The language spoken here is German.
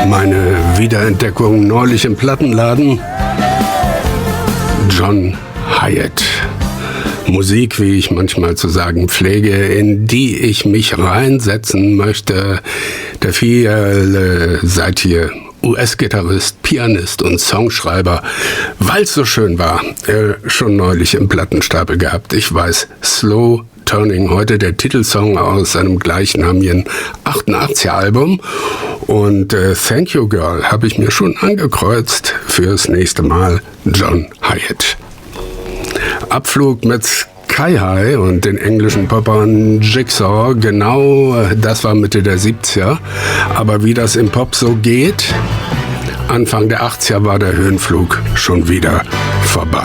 Meine Wiederentdeckung neulich im Plattenladen. John Hiatt. Musik, wie ich manchmal zu sagen pflege, in die ich mich reinsetzen möchte. Der vielseitige US-Gitarrist, Pianist und Songschreiber, weil es so schön war, schon neulich im Plattenstapel gehabt. Ich weiß, Slow Turning, heute der Titelsong aus seinem gleichnamigen 88er Album. Und Thank You Girl habe ich mir schon angekreuzt fürs nächste Mal. John Hiatt. Abflug mit Sky High und den englischen Poppern Jigsaw, genau, das war Mitte der 70er. Aber wie das im Pop so geht, Anfang der 80er war der Höhenflug schon wieder vorbei.